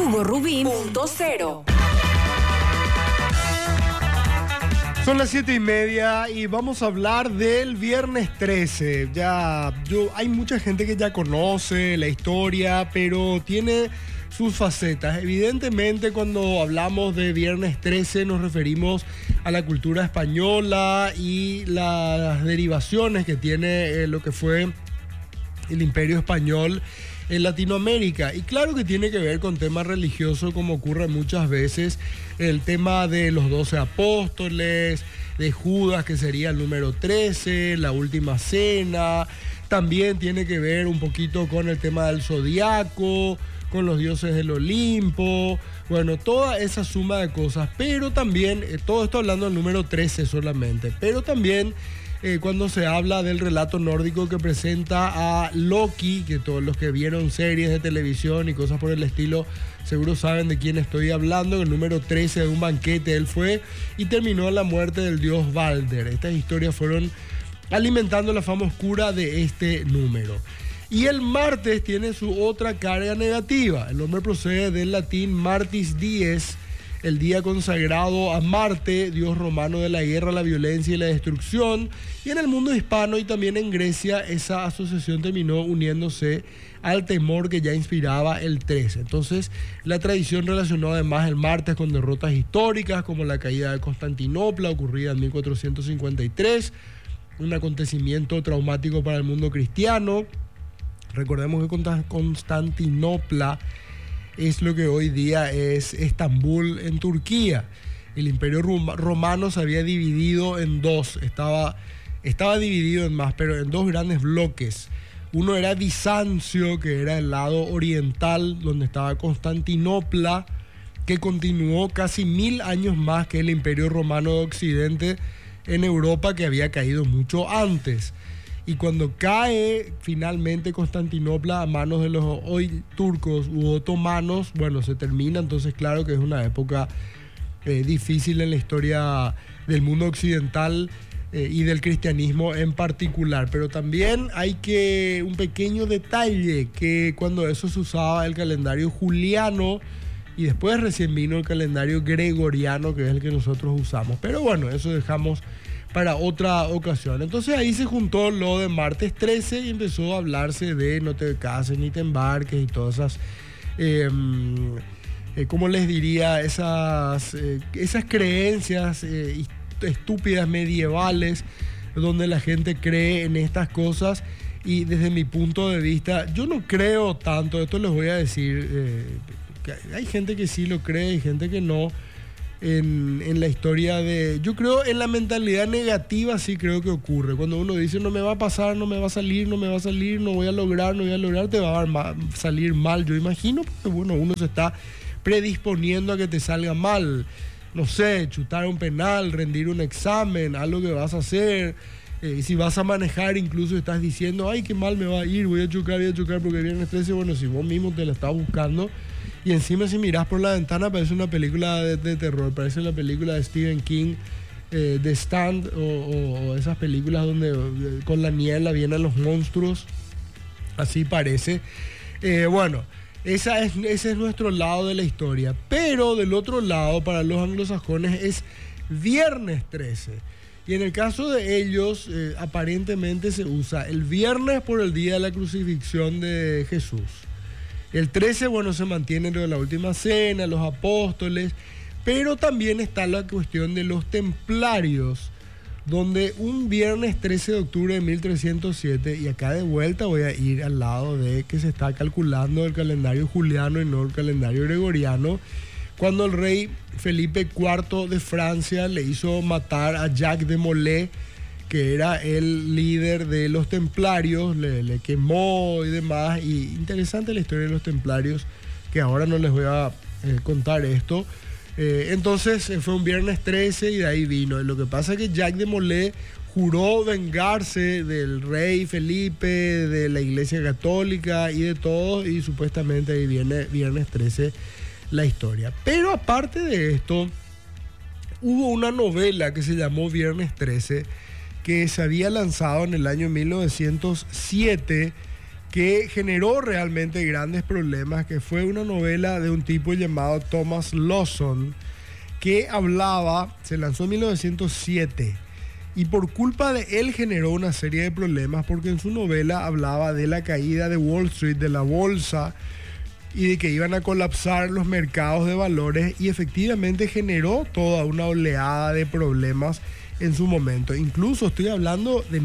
HugoRubín.0. Son las 7:30 y vamos a hablar del viernes 13. Hay mucha gente que ya conoce la historia, pero tiene sus facetas. Evidentemente, cuando hablamos de viernes 13 nos referimos a la cultura española y las derivaciones que tiene lo que fue el Imperio Español en Latinoamérica. Y claro que tiene que ver con temas religiosos, como ocurre muchas veces, el tema de los 12 apóstoles, de Judas, que sería el número 13, la última cena. También tiene que ver un poquito con el tema del zodiaco, con los dioses del Olimpo, bueno, toda esa suma de cosas. Pero también, todo esto hablando del número 13 solamente, pero también cuando se habla del relato nórdico que presenta a Loki, que todos los que vieron series de televisión y cosas por el estilo seguro saben de quién estoy hablando. El número 13 de un banquete él fue y terminó la muerte del dios Balder. Estas historias fueron alimentando la fama oscura de este número. Y el martes tiene su otra carga negativa. El nombre procede del latín Martis Dies, el día consagrado a Marte, dios romano de la guerra, la violencia y la destrucción. Y en el mundo hispano y también en Grecia, esa asociación terminó uniéndose al temor que ya inspiraba el 13. Entonces, la tradición relacionó además el martes con derrotas históricas, como la caída de Constantinopla, ocurrida en 1453, un acontecimiento traumático para el mundo cristiano. Recordemos que Constantinopla es lo que hoy día es Estambul en Turquía. El Imperio Romano se había dividido en dos, estaba dividido en más, pero en dos grandes bloques. Uno era Bizancio, que era el lado oriental, donde estaba Constantinopla, que continuó casi 1000 años más que el Imperio Romano de Occidente en Europa, que había caído mucho antes. Y cuando cae finalmente Constantinopla a manos de los hoy turcos u otomanos, bueno, se termina. Entonces, claro que es una época difícil en la historia del mundo occidental y del cristianismo en particular. Pero también hay un pequeño detalle, que cuando eso se usaba el calendario juliano y después recién vino el calendario gregoriano, que es el que nosotros usamos. Pero bueno, eso dejamos para otra ocasión. Entonces ahí se juntó lo de martes 13 y empezó a hablarse de no te cases ni te embarques y todas esas, ¿cómo les diría? Esas creencias estúpidas medievales, donde la gente cree en estas cosas. Y desde mi punto de vista, yo no creo tanto, esto les voy a decir, que hay gente que sí lo cree y gente que no. En la historia yo creo en la mentalidad negativa, sí creo que ocurre. Cuando uno dice no me va a pasar, no me va a salir, no voy a lograr, te va a salir mal, yo imagino, porque bueno, uno se está predisponiendo a que te salga mal. No sé, chutar un penal, rendir un examen, algo que vas a hacer. Si vas a manejar, incluso estás diciendo, ay, qué mal me va a ir, voy a chocar porque viernes 13. Bueno, si vos mismo te la estás buscando. Y encima, si mirás por la ventana, parece una película de terror, parece la película de Stephen King, The Stand, o esas películas donde con la niebla vienen los monstruos. Así parece. Bueno, ese es nuestro lado de la historia. Pero del otro lado, para los anglosajones, es viernes 13. Y en el caso de ellos, aparentemente se usa el viernes por el día de la crucifixión de Jesús. El 13, bueno, se mantiene lo de la última cena, los apóstoles, pero también está la cuestión de los templarios, donde un viernes 13 de octubre de 1307, y acá de vuelta voy a ir al lado de que se está calculando el calendario juliano y no el calendario gregoriano, cuando el rey Felipe IV de Francia le hizo matar a Jacques de Molay, que era el líder de los templarios, le quemó y demás. Y interesante la historia de los templarios, que ahora no les voy a contar esto. Entonces fue un viernes 13 y de ahí vino. Lo que pasa es que Jacques de Molay juró vengarse del rey Felipe, de la Iglesia Católica y de todos, y supuestamente ahí viene viernes 13 la historia. Pero aparte de esto, hubo una novela que se llamó Viernes 13, que se había lanzado en el año 1907 que generó realmente grandes problemas, que fue una novela de un tipo llamado Thomas Lawson, que hablaba, se lanzó en 1907, y por culpa de él generó una serie de problemas, porque en su novela hablaba de la caída de Wall Street, de la bolsa, y de que iban a colapsar los mercados de valores, y efectivamente generó toda una oleada de problemas en su momento. Incluso estoy hablando de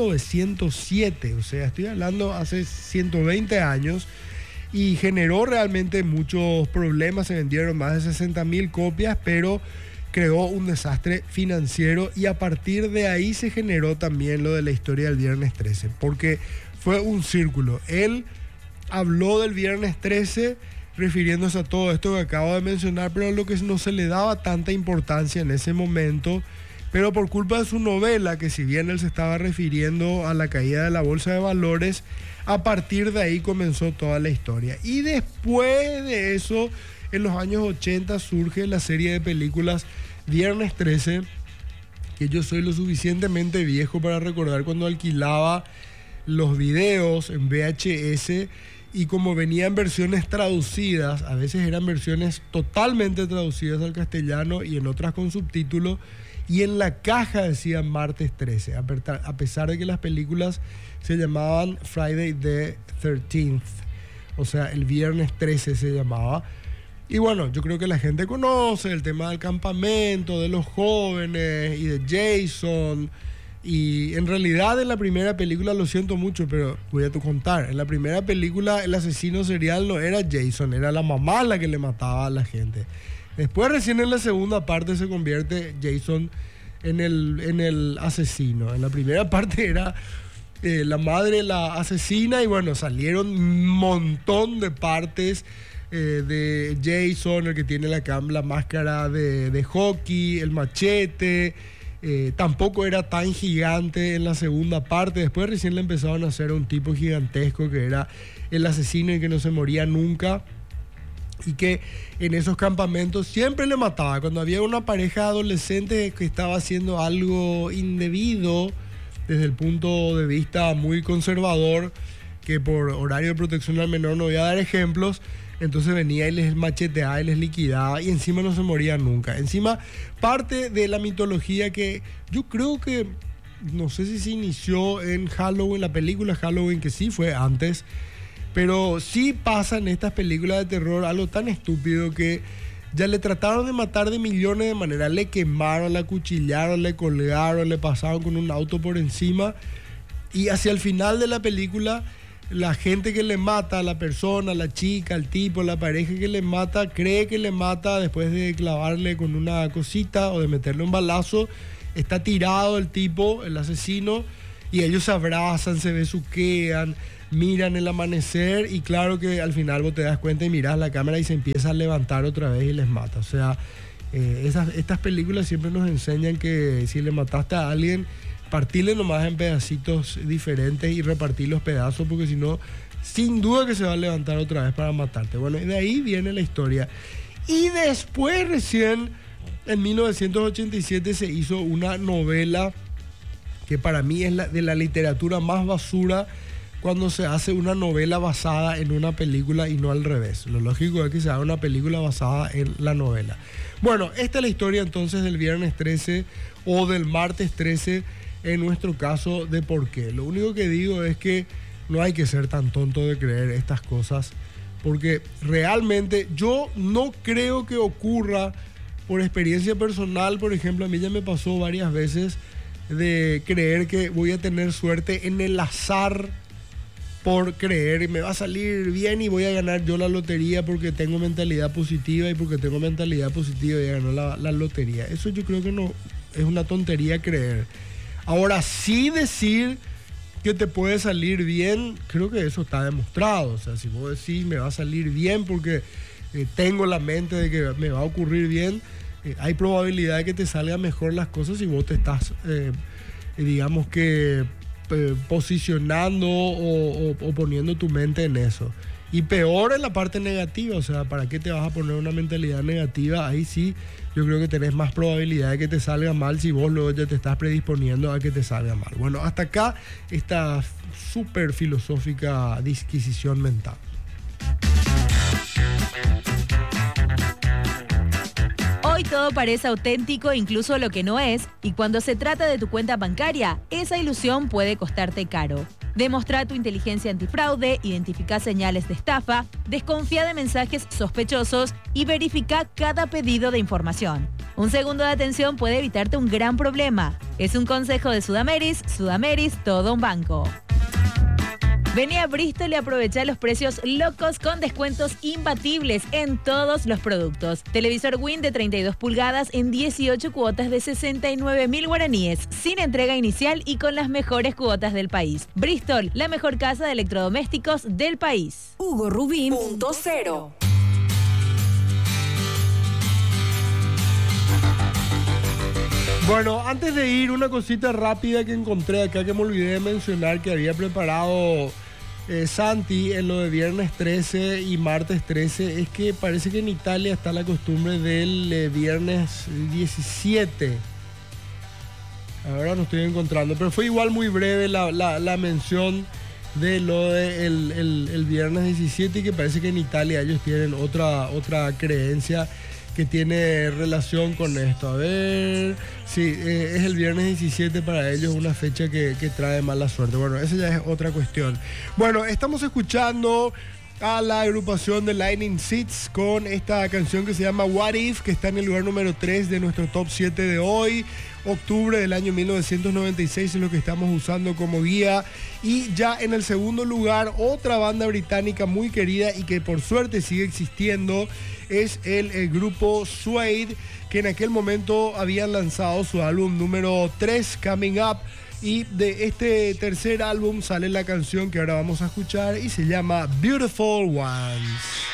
1907, o sea, estoy hablando hace 120 años, y generó realmente muchos problemas. Se vendieron más de 60.000 copias, pero creó un desastre financiero, y a partir de ahí se generó también lo de la historia del Viernes 13, porque fue un círculo. Él habló del Viernes 13 refiriéndose a todo esto que acabo de mencionar, pero lo que no se le daba tanta importancia en ese momento, pero por culpa de su novela, que si bien él se estaba refiriendo a la caída de la bolsa de valores, a partir de ahí comenzó toda la historia. Y después de eso, en los años 80 surge la serie de películas Viernes 13, que yo soy lo suficientemente viejo para recordar cuando alquilaba los videos en VHS, y como venían versiones traducidas, a veces eran versiones totalmente traducidas al castellano y en otras con subtítulos, y en la caja decía Martes 13, a pesar de que las películas se llamaban Friday the 13th, o sea, el Viernes 13 se llamaba. Y bueno, yo creo que la gente conoce el tema del campamento, de los jóvenes y de Jason. Y en realidad en la primera película, lo siento mucho, pero voy a contar. En la primera película el asesino serial no era Jason, era la mamá la que le mataba a la gente. Después recién en la segunda parte se convierte Jason en el asesino. En la primera parte era la madre la asesina, y bueno, salieron un montón de partes de Jason, el que tiene la máscara de hockey, el machete. Tampoco era tan gigante en la segunda parte. Después recién le empezaron a hacer a un tipo gigantesco que era el asesino y que no se moría nunca, y que en esos campamentos siempre le mataba. Cuando había una pareja adolescente que estaba haciendo algo indebido desde el punto de vista muy conservador, que por horario de protección al menor no voy a dar ejemplos, entonces venía y les macheteaba y les liquidaba, y encima no se moría nunca. Encima, parte de la mitología que yo creo que, no sé si se inició en Halloween, la película Halloween, que sí fue antes, pero sí pasa en estas películas de terror algo tan estúpido que ya le trataron de matar de millones de maneras. Le quemaron, le acuchillaron, le colgaron, le pasaron con un auto por encima, y hacia el final de la película, la gente que le mata a la persona, la chica, el tipo, la pareja que le mata, cree que le mata después de clavarle con una cosita o de meterle un balazo. Está tirado el tipo, el asesino, y ellos se abrazan, se besuquean, miran el amanecer, y claro que al final vos te das cuenta y mirás la cámara y se empieza a levantar otra vez y les mata. O sea, estas películas siempre nos enseñan que si le mataste a alguien, partirle nomás en pedacitos diferentes y repartir los pedazos, porque si no, sin duda que se va a levantar otra vez para matarte. Bueno, y de ahí viene la historia. Y después recién, en 1987, se hizo una novela que para mí es de la literatura más basura, cuando se hace una novela basada en una película y no al revés. Lo lógico es que se haga una película basada en la novela. Bueno, esta es la historia entonces del Viernes 13 o del Martes 13, en nuestro caso, de por qué. Lo único que digo es que no hay que ser tan tonto de creer estas cosas, porque realmente yo no creo que ocurra. Por experiencia personal, por ejemplo, a mí ya me pasó varias veces de creer que voy a tener suerte en el azar, por creer me va a salir bien y voy a ganar yo la lotería porque tengo mentalidad positiva, y porque tengo mentalidad positiva y ganó la lotería. Eso yo creo que no es una tontería creer. Ahora, sí decir que te puede salir bien, creo que eso está demostrado. O sea, si vos decís me va a salir bien porque tengo la mente de que me va a ocurrir bien, hay probabilidad de que te salgan mejor las cosas si vos te estás, digamos que, posicionando o poniendo tu mente en eso. Y peor en la parte negativa, o sea, ¿para qué te vas a poner una mentalidad negativa? Ahí sí, yo creo que tenés más probabilidad de que te salga mal si vos luego ya te estás predisponiendo a que te salga mal. Bueno, hasta acá esta súper filosófica disquisición mental. Hoy todo parece auténtico, incluso lo que no es, y cuando se trata de tu cuenta bancaria, esa ilusión puede costarte caro. Demostra tu inteligencia antifraude, identifica señales de estafa, desconfía de mensajes sospechosos y verifica cada pedido de información. Un segundo de atención puede evitarte un gran problema. Es un consejo de Sudameris, todo un banco. Vení a Bristol y aprovecha los precios locos con descuentos imbatibles en todos los productos. Televisor Win de 32 pulgadas en 18 cuotas de 69.000 guaraníes, sin entrega inicial y con las mejores cuotas del país. Bristol, la mejor casa de electrodomésticos del país. Hugo Rubín, .0. Bueno, antes de ir, una cosita rápida que encontré acá que me olvidé de mencionar que había preparado Santi en lo de viernes 13 y martes 13, es que parece que en Italia está la costumbre del viernes 17. Ahora no estoy encontrando, pero fue igual muy breve la mención de lo de el viernes 17 y que parece que en Italia ellos tienen otra creencia que tiene relación con esto. A ver, sí, es el viernes 17 para ellos, una fecha que trae mala suerte. Bueno, esa ya es otra cuestión. Bueno, estamos escuchando a la agrupación de Lightning Seeds con esta canción que se llama What If, que está en el lugar número 3 de nuestro top 7 de hoy. Octubre del año 1996 es lo que estamos usando como guía. Y ya en el segundo lugar, otra banda británica muy querida y que por suerte sigue existiendo, es el grupo Suede, que en aquel momento habían lanzado su álbum número 3, Coming Up. Y de este tercer álbum sale la canción que ahora vamos a escuchar y se llama Beautiful Ones.